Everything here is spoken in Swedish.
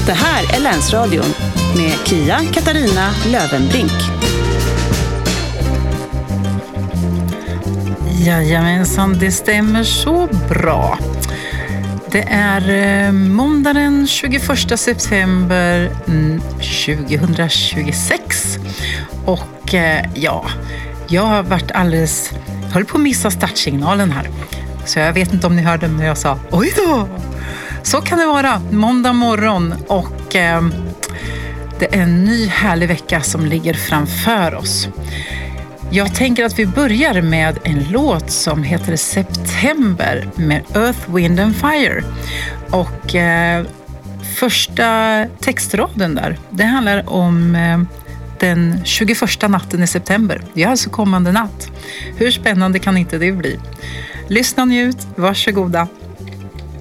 Det här är Länsradion med Kia Katarina Lövenbrink. Jajamensan, det stämmer så bra. Det är måndag den 21 september 2026. Och jag har varit höll på att missa startsignalen här. Så jag vet inte om ni hörde när jag sa oj då. Så kan det vara, måndag morgon och det är en ny härlig vecka som ligger framför oss. Jag tänker att vi börjar med en låt som heter September med Earth, Wind and Fire. Och första textraden där, det handlar om den 21 natten i september. Det är alltså kommande natt. Hur spännande kan inte det bli? Lyssna, njut, varsågoda.